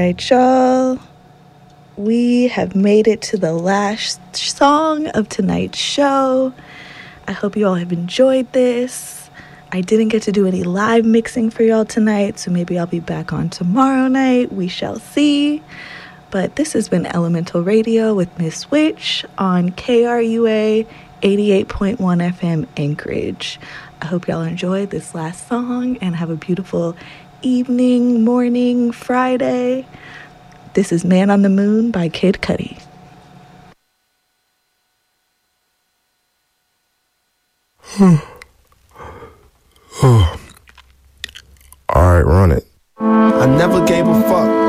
right, y'all. We have made it to the last song of tonight's show. I hope you all have enjoyed this. I didn't get to do any live mixing for y'all tonight, so maybe I'll be back on tomorrow night. We shall see. But this has been Elemental Radio with Miss Witch on KRUA 88.1 FM Anchorage. I hope y'all enjoyed this last song and have a beautiful evening, morning, Friday. This is Man on the Moon by Kid Cudi. All right, run it. I never gave a fuck